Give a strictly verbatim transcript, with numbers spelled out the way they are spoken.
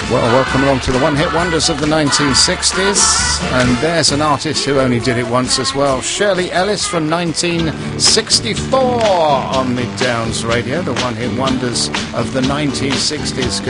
Well, welcome along to the one-hit wonders of the nineteen sixties, and there's an artist who only did it once as well, Shirley Ellis from nineteen sixty-four on Mid Downs Radio, the one-hit wonders of the nineteen sixties.